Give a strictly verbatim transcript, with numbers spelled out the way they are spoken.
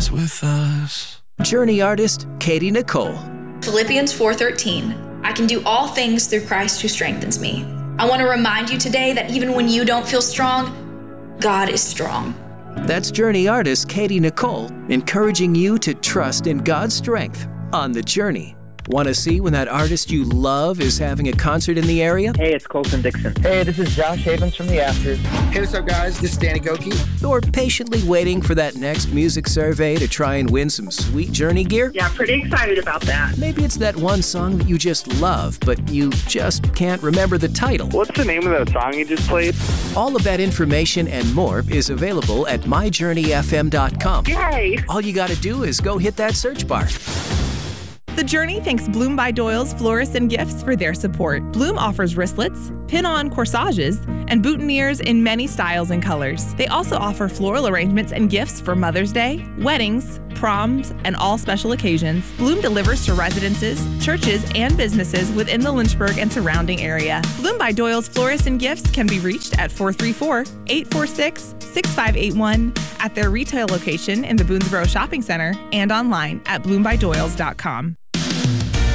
is with us. Journey artist Katie Nicole. Philippians four thirteen. I can do all things through Christ who strengthens me. I want to remind you today that even when you don't feel strong, God is strong. That's Journey artist Katie Nicole, encouraging you to trust in God's strength on the journey. Want to see when that artist you love is having a concert in the area? Hey, it's Colton Dixon. Hey, this is Josh Havens from The Afters. Hey, what's up, guys? This is Danny Goki. Or patiently waiting for that next music survey to try and win some sweet Journey gear? Yeah, pretty excited about that. Maybe it's that one song that you just love, but you just can't remember the title. What's the name of that song you just played? All of that information and more is available at my journey f m dot com. Yay! All you got to do is go hit that search bar. The Journey thanks Bloom by Doyle's Florists and Gifts for their support. Bloom offers wristlets, pin-on corsages, and boutonnieres in many styles and colors. They also offer floral arrangements and gifts for Mother's Day, weddings, proms, and all special occasions. Bloom delivers to residences, churches, and businesses within the Lynchburg and surrounding area. Bloom by Doyle's Florists and Gifts can be reached at four three four, eight four six, six five eight one at their retail location in the Boonesboro Shopping Center and online at bloom by doyles dot com.